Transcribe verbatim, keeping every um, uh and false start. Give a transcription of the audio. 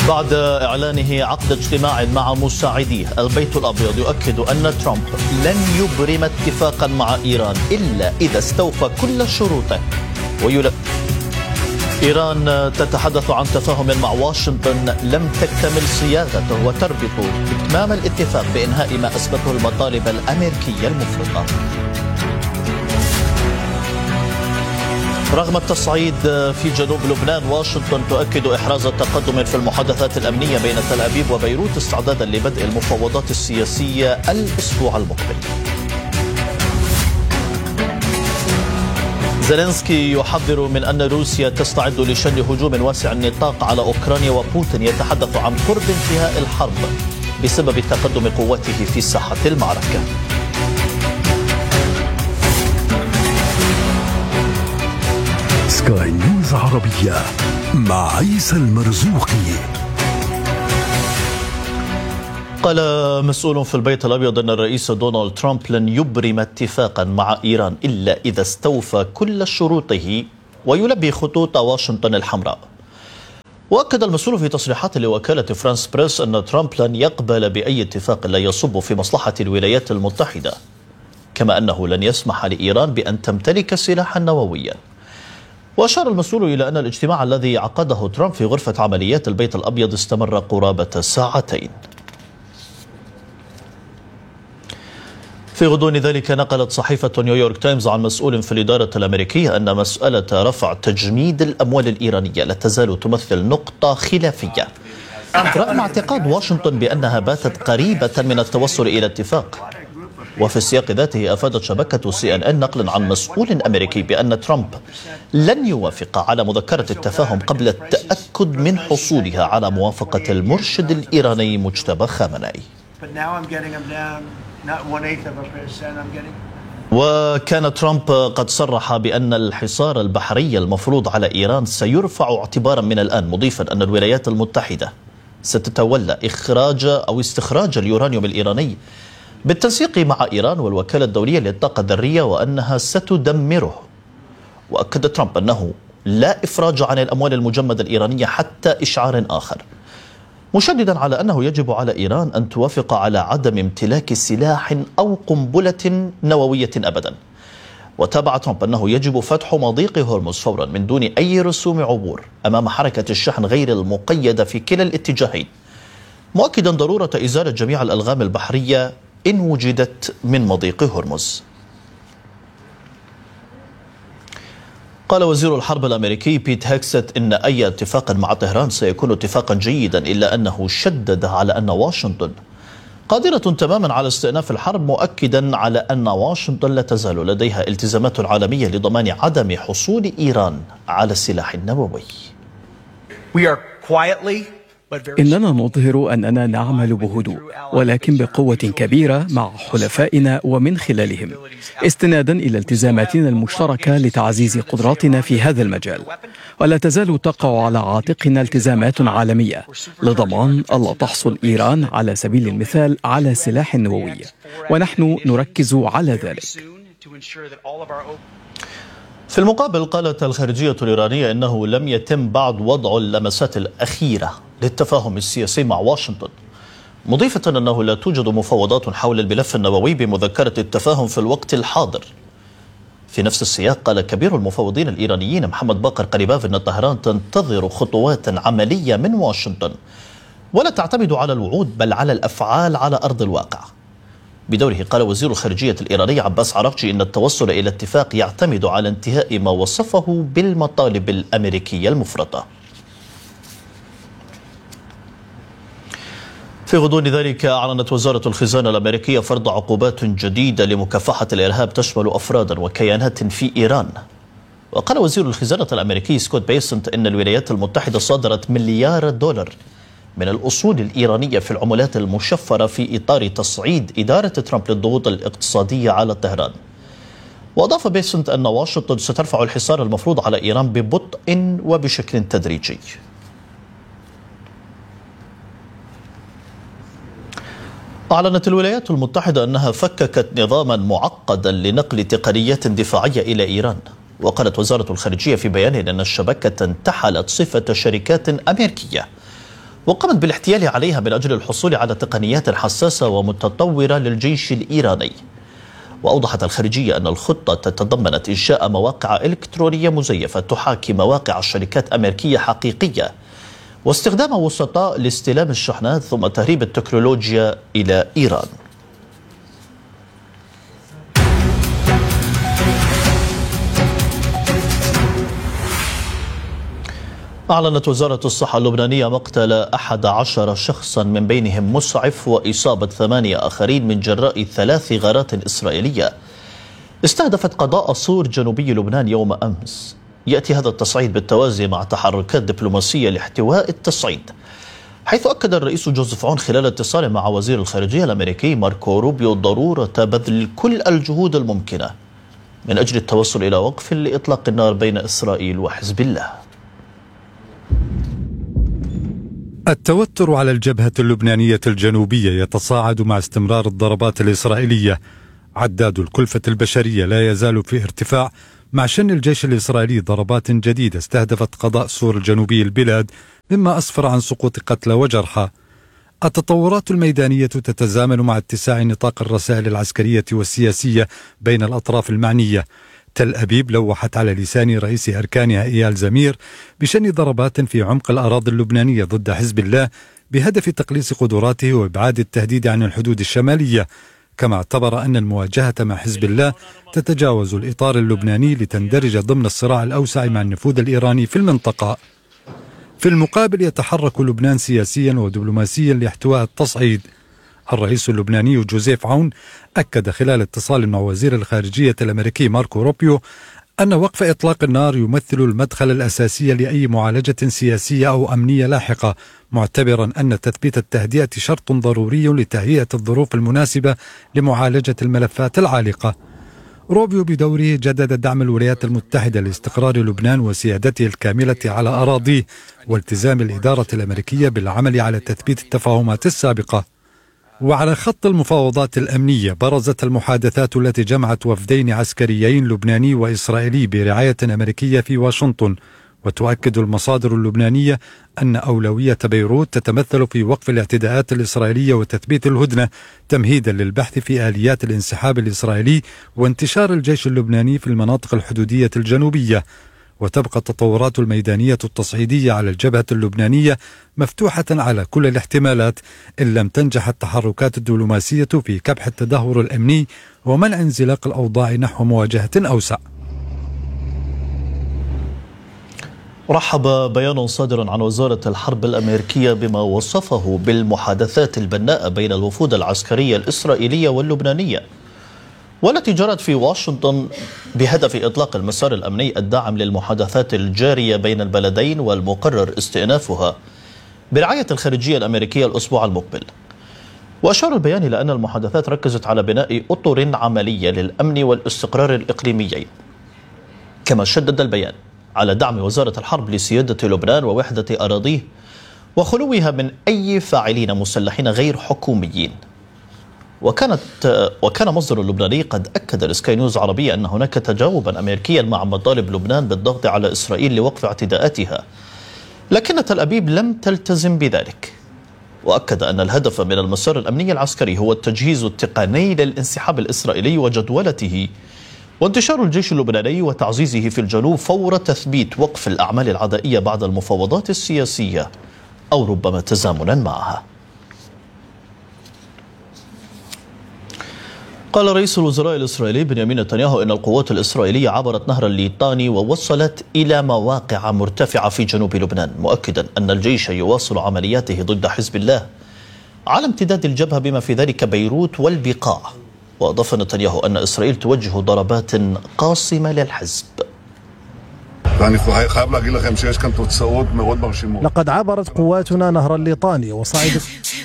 بعد إعلانه عقد اجتماع مع مساعديه، البيت الأبيض يؤكد أن ترامب لن يبرم اتفاقا مع إيران إلا إذا استوفى كل شروطه. ويل... إيران تتحدث عن تفاهم مع واشنطن لم تكتمل صياغته، وتربط إتمام الاتفاق بإنهاء ما أثبته المطالب الأمريكية المفرطة. رغم التصعيد في جنوب لبنان، واشنطن تؤكد إحراز التقدم في المحادثات الأمنية بين تل أبيب وبيروت استعدادا لبدء المفاوضات السياسية الأسبوع المقبل. زيلينسكي يحذر من أن روسيا تستعد لشن هجوم واسع النطاق على أوكرانيا، وبوتين يتحدث عن قرب انتهاء الحرب بسبب تقدم قوته في ساحة المعركة. سكاي نيوز عربية مع عيسى المرزوقي. قال مسؤول في البيت الأبيض أن الرئيس دونالد ترامب لن يبرم اتفاقا مع إيران إلا إذا استوفى كل شروطه ويلبي خطوط واشنطن الحمراء. وأكد المسؤول في تصريحات لوكالة فرانس بريس أن ترامب لن يقبل بأي اتفاق لا يصب في مصلحة الولايات المتحدة، كما أنه لن يسمح لإيران بأن تمتلك سلاحا نوويا. وأشار المسؤول إلى أن الاجتماع الذي عقده ترامب في غرفة عمليات البيت الأبيض استمر قرابة ساعتين. في غضون ذلك، نقلت صحيفة نيويورك تايمز عن مسؤول في الإدارة الأمريكية أن مسألة رفع تجميد الأموال الإيرانية لا تزال تمثل نقطة خلافية، رغم اعتقاد واشنطن بأنها باتت قريبة من التوصل إلى اتفاق. وفي السياق ذاته، أفادت شبكة سي إن إن نقلا عن مسؤول أمريكي بأن ترامب لن يوافق على مذكرة التفاهم قبل التأكد من حصولها على موافقة المرشد الإيراني مجتبى خامنئي. وكان ترامب قد صرح بأن الحصار البحري المفروض على إيران سيرفع اعتبارا من الآن، مضيفا أن الولايات المتحدة ستتولى إخراج أو استخراج اليورانيوم الإيراني بالتنسيق مع إيران والوكالة الدولية للطاقة الذرية، وأنها ستدمره. وأكد ترامب أنه لا إفراج عن الأموال المجمدة الإيرانية حتى إشعار آخر، مشددا على أنه يجب على إيران أن توافق على عدم امتلاك سلاح أو قنبلة نووية أبدا. وتابع ترامب أنه يجب فتح مضيق هرمز فورا من دون أي رسوم عبور أمام حركة الشحن غير المقيدة في كلا الاتجاهين، مؤكدا ضرورة إزالة جميع الألغام البحرية إن وجدت من مضيق هرمز. قال وزير الحرب الأمريكي بيت هيكست إن أي اتفاق مع طهران سيكون اتفاقا جيدا، إلا أنه شدد على أن واشنطن قادرة تماما على استئناف الحرب، مؤكدا على أن واشنطن لا تزال لديها التزامات عالمية لضمان عدم حصول إيران على السلاح النووي. إننا نظهر أننا نعمل بهدوء ولكن بقوة كبيرة مع حلفائنا ومن خلالهم، استنادا إلى التزاماتنا المشتركة لتعزيز قدراتنا في هذا المجال. ولا تزال تقع على عاتقنا التزامات عالمية لضمان ألا تحصل إيران على سبيل المثال على سلاح نووي، ونحن نركز على ذلك. في المقابل، قالت الخارجية الإيرانية إنه لم يتم بعد وضع اللمسات الأخيرة للتفاهم السياسي مع واشنطن، مضيفة أنه لا توجد مفاوضات حول الملف النووي بمذكرة التفاهم في الوقت الحاضر. في نفس السياق، قال كبير المفاوضين الإيرانيين محمد باقر قريباف أن طهران تنتظر خطوات عملية من واشنطن ولا تعتمد على الوعود بل على الأفعال على أرض الواقع. بدوره، قال وزير الخارجية الإيراني عباس عراقجي إن التوصل إلى اتفاق يعتمد على انتهاء ما وصفه بالمطالب الأمريكية المفرطة. في غضون ذلك، أعلنت وزارة الخزانة الأمريكية فرض عقوبات جديدة لمكافحة الإرهاب تشمل أفرادا وكيانات في إيران. وقال وزير الخزانة الأمريكي سكوت بيسنت إن الولايات المتحدة صادرت مليار دولار من الأصول الإيرانية في العملات المشفرة في إطار تصعيد إدارة ترامب للضغوط الاقتصادية على طهران. وأضاف بيسنت أن واشنطن سترفع الحصار المفروض على إيران ببطء وبشكل تدريجي. أعلنت الولايات المتحدة أنها فككت نظاما معقدا لنقل تقنيات دفاعية إلى إيران. وقالت وزارة الخارجية في بيان أن الشبكة انتحلت صفة شركات أمريكية وقامت بالاحتيال عليها من أجل الحصول على تقنيات حساسة ومتطورة للجيش الإيراني. وأوضحت الخارجية أن الخطة تتضمنت إنشاء مواقع إلكترونية مزيفة تحاكي مواقع شركات أمريكية حقيقية، واستخدام وسطاء لاستلام الشحنات ثم تهريب التكنولوجيا إلى إيران. أعلنت وزارة الصحة اللبنانية مقتل أحد عشر شخصا من بينهم مسعف وإصابة ثمانية آخرين من جراء ثلاث غارات إسرائيلية استهدفت قضاء صور جنوبي لبنان يوم أمس. يأتي هذا التصعيد بالتوازي مع تحركات دبلوماسية لاحتواء التصعيد، حيث أكد الرئيس جوزيف عون خلال اتصال مع وزير الخارجية الأمريكي ماركو روبيو ضرورة بذل كل الجهود الممكنة من أجل التوصل إلى وقف لإطلاق النار بين إسرائيل وحزب الله. التوتر على الجبهة اللبنانية الجنوبية يتصاعد مع استمرار الضربات الإسرائيلية. عداد الكلفة البشرية لا يزال في ارتفاع مع شن الجيش الإسرائيلي ضربات جديدة استهدفت قضاء سور الجنوبي البلاد، مما أسفر عن سقوط قتلى وجرحى. التطورات الميدانية تتزامن مع اتساع نطاق الرسائل العسكرية والسياسية بين الأطراف المعنية. تل أبيب لوحت على لسان رئيس أركانها إيال زمير بشن ضربات في عمق الأراضي اللبنانية ضد حزب الله بهدف تقليص قدراته وإبعاد التهديد عن الحدود الشمالية، كما اعتبر أن المواجهة مع حزب الله تتجاوز الإطار اللبناني لتندرج ضمن الصراع الأوسع مع النفوذ الإيراني في المنطقة. في المقابل يتحرك لبنان سياسيا ودبلوماسيا لاحتواء التصعيد. الرئيس اللبناني جوزيف عون أكد خلال اتصال مع وزير الخارجية الأمريكي ماركو روبيو أن وقف إطلاق النار يمثل المدخل الأساسي لأي معالجة سياسية أو أمنية لاحقة، معتبرا أن تثبيت التهدئة شرط ضروري لتهيئة الظروف المناسبة لمعالجة الملفات العالقة. روبيو بدوره جدد دعم الولايات المتحدة لاستقرار لبنان وسيادته الكاملة على أراضيه، والتزام الإدارة الأمريكية بالعمل على تثبيت التفاهمات السابقة. وعلى خط المفاوضات الأمنية برزت المحادثات التي جمعت وفدين عسكريين لبناني وإسرائيلي برعاية أمريكية في واشنطن. وتؤكد المصادر اللبنانية أن أولوية بيروت تتمثل في وقف الاعتداءات الإسرائيلية وتثبيت الهدنة تمهيدا للبحث في آليات الانسحاب الإسرائيلي وانتشار الجيش اللبناني في المناطق الحدودية الجنوبية. وتبقى التطورات الميدانية التصعيدية على الجبهة اللبنانية مفتوحة على كل الاحتمالات إن لم تنجح التحركات الدبلوماسية في كبح التدهور الأمني ومنع انزلاق الأوضاع نحو مواجهة أوسع. رحب بيان صادر عن وزارة الحرب الأمريكية بما وصفه بالمحادثات البناءة بين الوفود العسكرية الإسرائيلية واللبنانية، والتي جرت في واشنطن بهدف إطلاق المسار الأمني الداعم للمحادثات الجارية بين البلدين والمقرر استئنافها برعاية الخارجية الأمريكية الأسبوع المقبل. وأشار البيان إلى أن المحادثات ركزت على بناء أطر عملية للأمن والاستقرار الإقليميين. كما شدد البيان على دعم وزارة الحرب لسيادة لبنان ووحدة أراضيه وخلوها من أي فاعلين مسلحين غير حكوميين. وكانت وكان مصدر لبناني قد أكد لسكاي نيوز عربية أن هناك تجاوبا أمريكيا مع مطالب لبنان بالضغط على إسرائيل لوقف اعتداءاتها، لكن تل أبيب لم تلتزم بذلك. وأكد أن الهدف من المسار الأمني العسكري هو التجهيز التقني للانسحاب الإسرائيلي وجدولته وانتشار الجيش اللبناني وتعزيزه في الجنوب فور تثبيت وقف الأعمال العدائية بعد المفاوضات السياسية أو ربما تزامنا معها. قال رئيس الوزراء الإسرائيلي بنيامين نتنياهو إن القوات الإسرائيلية عبرت نهر الليطاني ووصلت إلى مواقع مرتفعة في جنوب لبنان، مؤكدا أن الجيش يواصل عملياته ضد حزب الله على امتداد الجبهة بما في ذلك بيروت والبقاع. وأضاف نتنياهو أن إسرائيل توجه ضربات قاصمة للحزب. لقد عبرت قواتنا نهر الليطاني وصعدت